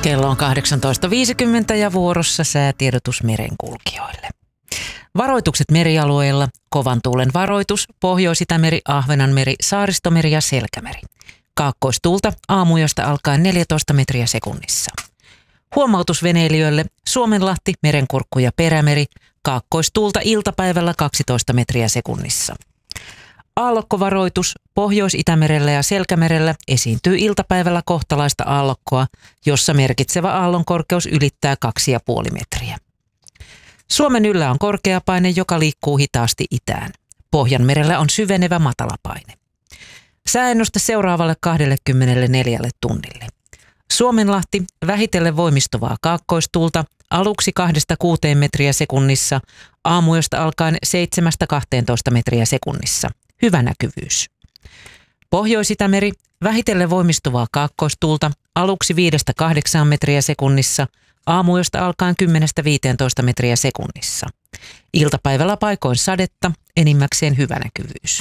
Kello on 18.50 ja vuorossa säätiedotus merenkulkijoille. Varoitukset merialueilla, kovan tuulen varoitus, Pohjois-Itämeri, Ahvenanmeri, Saaristomeri ja Selkämeri. Kaakkoistuulta aamuyöstä alkaen 14 metriä sekunnissa. Huomautus veneilijöille, Suomenlahti, Merenkurkku ja Perämeri, kaakkoistuulta iltapäivällä 12 metriä sekunnissa. Aallokkovaroitus, Pohjois-Itämerellä ja Selkämerellä esiintyy iltapäivällä kohtalaista aallokkoa, jossa merkitsevä aallonkorkeus ylittää 2,5 metriä. Suomen yllä on korkeapaine, joka liikkuu hitaasti itään. Pohjanmerellä on syvenevä matalapaine. Sääennuste seuraavalle 24 tunnille. Suomenlahti vähitellen voimistuvaa kaakkoistuulta, aluksi 2-6 metriä sekunnissa, aamuyöstä alkaen 7-12 metriä sekunnissa. Hyvä näkyvyys. Pohjois-Itämeri vähitellen voimistuvaa kaakkoistuulta, aluksi 5-8 metriä sekunnissa, aamuyöstä alkaen 10-15 metriä sekunnissa. Iltapäivällä paikoin sadetta, enimmäkseen hyvä näkyvyys.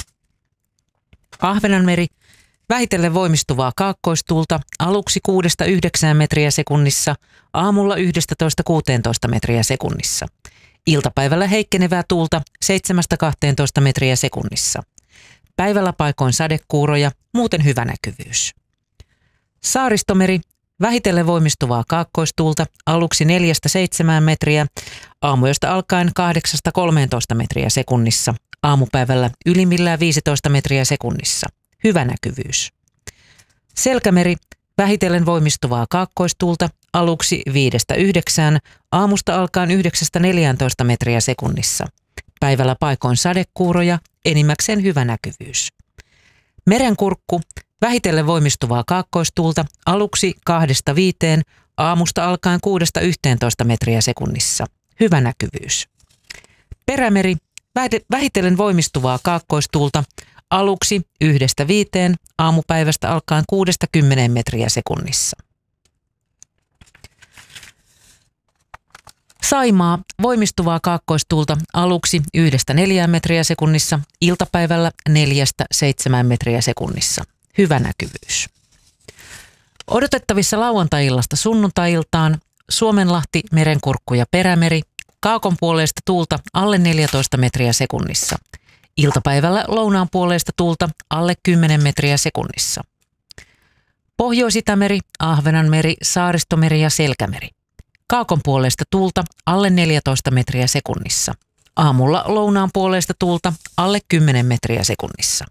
Ahvenanmeri vähitellen voimistuvaa kaakkoistuulta, aluksi 6-9 metriä sekunnissa, aamulla 11-16 metriä sekunnissa. Iltapäivällä heikkenevää tuulta 7-12 metriä sekunnissa. Päivällä paikoin sadekuuroja, muuten hyvä näkyvyys. Saaristomeri vähitellen voimistuvaa kaakkoistuulta, aluksi 4-7 metriä, aamuyöstä alkaen 8-13 metriä sekunnissa, aamupäivällä ylimmillään 15 metriä sekunnissa. Hyvä näkyvyys. Selkämeri vähitellen voimistuvaa kaakkoistuulta, aluksi 5-9, aamusta alkaen 9-14 metriä sekunnissa. Päivällä paikoin sadekuuroja, enimmäkseen hyvä näkyvyys. Merenkurkku vähitellen voimistuvaa kaakkoistuulta, aluksi 2-5, aamusta alkaen 6-11 metriä sekunnissa. Hyvä näkyvyys. Perämeri vähitellen voimistuvaa kaakkoistuulta, aluksi 1-5, aamupäivästä alkaen 6-10 metriä sekunnissa. Saimaa voimistuvaa kaakkoistuulta, aluksi 1-4 metriä sekunnissa, iltapäivällä 4-7 metriä sekunnissa. Hyvä näkyvyys. Odotettavissa lauantai-illasta sunnuntai-iltaan Suomenlahti, Merenkurkku ja Perämeri, kaakon puoleista tuulta alle 14 metriä sekunnissa. Iltapäivällä lounaan puoleista tuulta alle 10 metriä sekunnissa. Pohjois-Itämeri, Ahvenanmeri, Saaristomeri ja Selkämeri. Kaakon puoleista tuulta alle 14 metriä sekunnissa. Aamulla lounaan puoleista tuulta alle 10 metriä sekunnissa.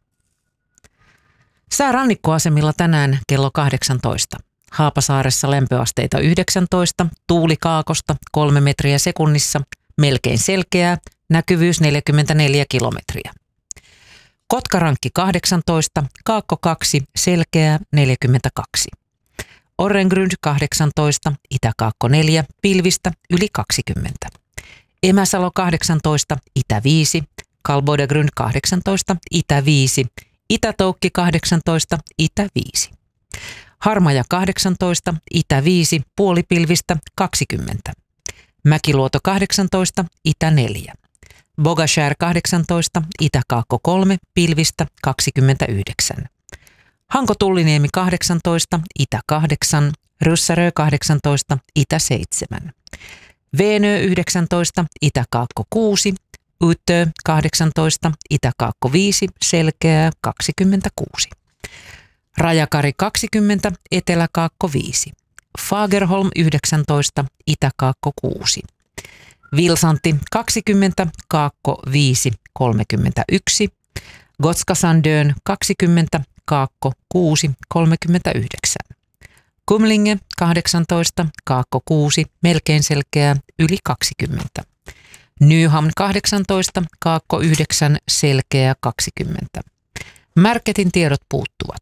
Sää rannikkoasemilla tänään kello 18. Haapasaaressa lämpöasteita 19, tuuli kaakosta 3 metriä sekunnissa, melkein selkeää, näkyvyys 44 kilometriä. Kotkarankki 18, Kaakko 2, selkeää 42. Orrengrund 18, Itä-Kaakko 4, pilvistä yli 20. Emäsalo 18, Itä 5, Kalboidegrund 18, Itä 5, Itä-Toukki 18, Itä 5. Harmaja 18, Itä 5, puolipilvistä 20. Mäkiluoto 18, Itä 4. Bogashär 18, Itä-Kaakko 3, pilvistä 29. Hanko-Tulliniemi 18, Itä 8, Ryssärö 18, Itä 7. Veenö 19, Itä-Kaakko 6, Utö 18, Itä-Kaakko 5, selkeää 26. Rajakari 20, Etelä-Kaakko 5. Fagerholm 19, Itä-Kaakko 6. Vilsanti 20, Kaakko 5, 31. Gotskasandön 20, Kaakko 6, 39. Kumlinge 18, Kaakko 6, melkein selkeää, yli 20. Nyhamn 18, Kaakko 9, selkeää 20. Märketin tiedot puuttuvat.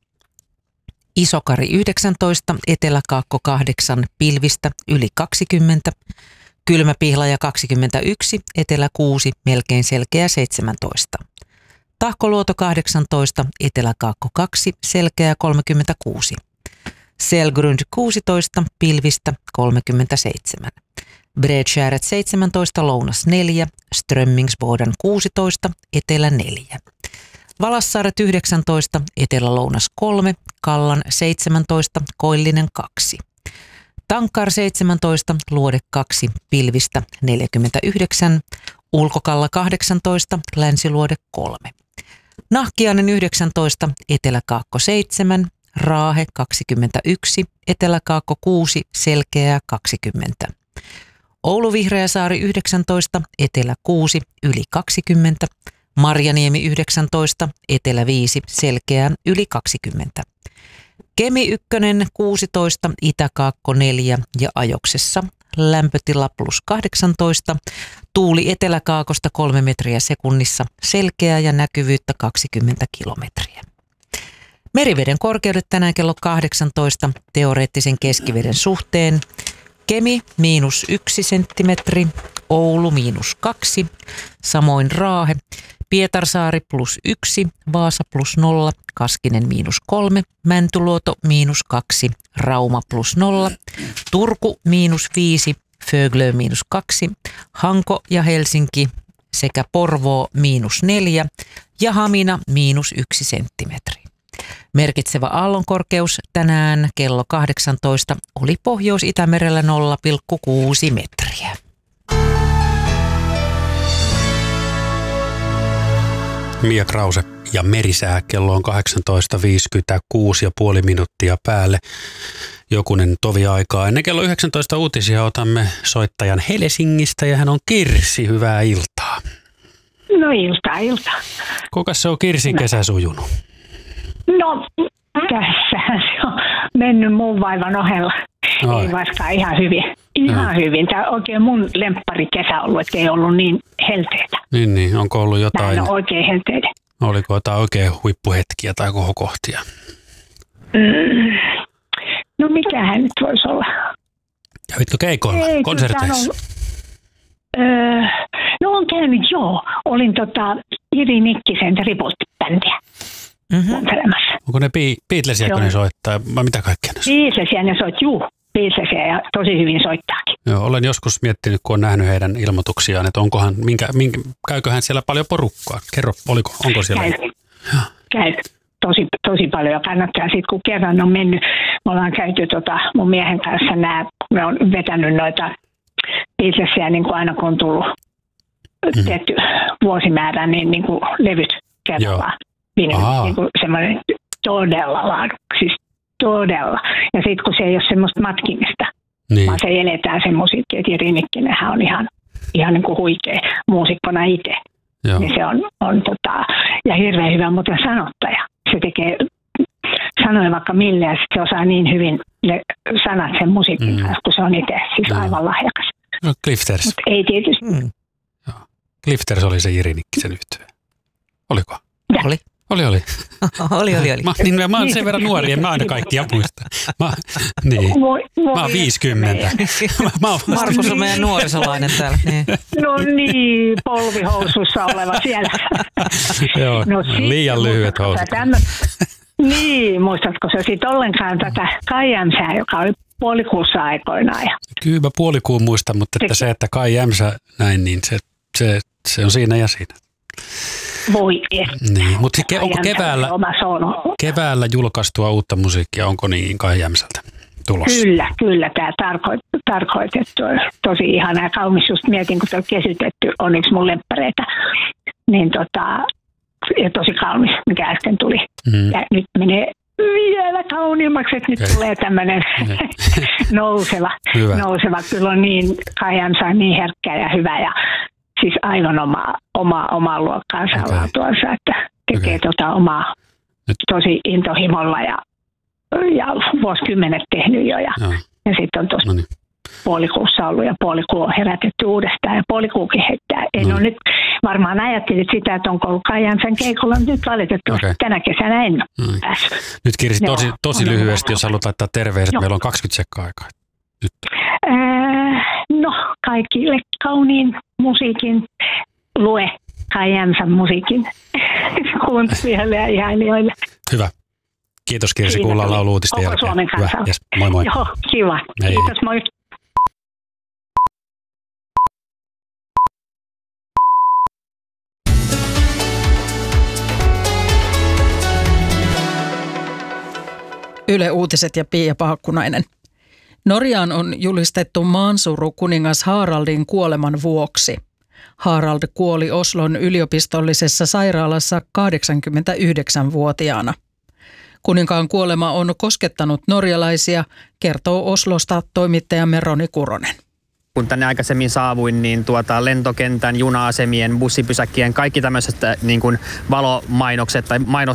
Isokari 19, Etelä-Kaakko 8, pilvistä yli 20. Kylmäpihlaja 21, Etelä 6, melkein selkeä 17. Tahkoluoto 18, Etelä-Kaakko 2, selkeä 36. Selgrund 16, pilvistä 37. Bredskäret 17, lounas 4, Strömmingsboden 16, etelä 4. Valassaaret 19, etelä-lounas 3, Kallan 17, koillinen 2. Tankar 17, Luode 2, Pilvistä 49, Ulkokalla 18, Länsiluode 3. Nahkiainen 19, Etelä-Kaakko 7, Raahe 21, Etelä-Kaakko 6, Selkeää 20. Oulu Vihreäsaari 19, Etelä 6, yli 20. Marjaniemi 19, Etelä 5, Selkeää yli 20. Kemi 1, 16, Itä-Kaakko 4 ja Ajoksessa lämpötila plus 18. Tuuli Etelä-Kaakosta 3 metriä sekunnissa, selkeää ja näkyvyyttä 20 kilometriä. Meriveden korkeudet tänään kello 18 teoreettisen keskiveden suhteen. Kemi -1 senttimetri, Oulu -2, samoin Raahe, Pietarsaari +1, Vaasa +0, Kaskinen -3, Mäntyluoto -2, Rauma +0, Turku -5, Föglö -2, Hanko ja Helsinki sekä Porvoo -4 ja Hamina -1 senttimetri. Merkitsevä aallonkorkeus tänään kello 18 oli Pohjois-Itämerellä 0,6 metriä. Mia Krause ja merisää, kello on 18.56,5 minuuttia päälle. Jokunen tovi aikaa. Ennen kello 19 uutisia otamme soittajan Helsingistä ja hän on Kirsi. Hyvää iltaa. No iltaa. Kuinka se on Kirsin kesä sujunut? No tässähän se on mennyt muun vaivan ohella. Ei vastaan ihan hyvin. Hyvin. Tämä on oikein mun lempparikesä ollut, että ei ollut niin helteitä. Niin. Onko ollut jotain? Nämä on oikein helteitä. Oliko jotain oikein huippuhetkiä tai kohokohtia? No mikähän nyt voisi olla? Kävitkö keikoilla, konserteissa? No on käynyt, joo. Olin Iri Nikkisen Revolt-bändiä kuuntelemassa. Onko ne Beatlesia, kun ne soittaa, vai mitä kaikkea ne soittaa? Beatlesia ne soittaa, Beatlesia ja tosi hyvin soittaakin. Joo, olen joskus miettinyt, kun olen nähnyt heidän ilmoituksiaan, että onkohan, käyköhän siellä paljon porukkaa? Kerro, onko siellä? Käy. Tosi paljon ja kannattaa sitten, kun kerran on mennyt, me ollaan käyty mun miehen kanssa me on vetänyt noita Beatlesia niin kuin aina kun on tullut tietty vuosimäärä, niin kuin levyt kerrallaan. Niin kuin semmoinen todella laadukka, siis todella. Ja sitten kun se ei ole semmoista matkimista, vaan se eletään sen musiikki, että Iri Nikkinenhän on ihan niin kuin huikea muusikkona itse. Niin se on ja hirveän hyvä muuten sanottaja. Se tekee sanoja vaikka mille ja sitten se osaa niin hyvin ne sanat sen musiikin kanssa, kun se on itse siis aivan lahjakas. No Clifters. Mutta ei tietysti. Clifters oli se Iri Nikkisen yhtye. Oliko? Oli. Oli. Oli. Mä oon sen verran nuori, en mä aina kaikkia muista. Mä oon 50. Markus on meidän nuorisolainen täällä. Niin. No niin, polvihousussa oleva siellä. Joo, liian lyhyet housut. Niin, muistatko sä sitten ollenkaan tätä Kai Jämsää, joka oli puolikuussa aikoinaan? Kyllä mä puolikuun muistan, mutta että se, että Kai Jämsä näin, niin se on siinä ja siinä. Voi niin, mutta onko keväällä julkaistua uutta musiikkia, onko niin Kai Jämsältä tulossa? Kyllä, tämä tarkoitettu on tosi ihana ja kaunis. Just mietin, kun tämä on kesytetty, on yksi mun lemppareita, niin ja tosi kaunis, mikä äsken tuli. Ja nyt menee vielä kauniimmaksi, että nyt tulee tämmöinen nouseva. Kyllä on niin, Kai Jämsä on niin herkkä ja hyvä ja siis aivan omaa luokkaansa laatuansa, että tekee omaa tosi intohimolla ja vuosikymmenet tehnyt jo. Ja sitten on tuossa puolikuussa ollut ja puolikuu on herätetty uudestaan ja puolikuukin heittää. En ole nyt varmaan ajattelit sitä, että onko ollut Kai Jämsän keikolla, nyt valitettavasti tänä kesänä en ole päässyt. Nyt Kirsi, tosi lyhyesti, jos haluat laittaa terveiset, meillä on 20 sekkaa aikaa. Nyt. No, kaikille kauniin musiikin lue Kai Jämsän musiikin kuuntelijoille ja ihailijoille. Hyvä. Kiitos Kirsi, kuullaan laulu-uutisten jälkeen. Suomen kanssa. Yes, moi. Joo, kiva. Hei. Kiitos, moi. Yle Uutiset ja Pia Paakkunainen. Norjaan on julistettu maansuru kuningas Haraldin kuoleman vuoksi. Harald kuoli Oslon yliopistollisessa sairaalassa 89-vuotiaana. Kuninkaan kuolema on koskettanut norjalaisia, kertoo Oslosta toimittajamme Roni Kuronen. Kun tänne aikaisemmin saavuin, niin lentokentän, juna-asemien, bussipysäkkien, kaikki tämmöiset niin kuin valomainokset tai